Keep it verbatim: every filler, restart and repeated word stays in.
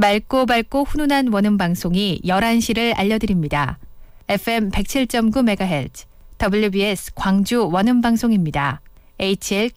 맑고 밝고 훈훈한 원음 방송이 열한 시를 알려드립니다. 에프엠 백칠 점 구 메가헤르츠 더블유비에스 광주 원음 방송입니다. 에이치엘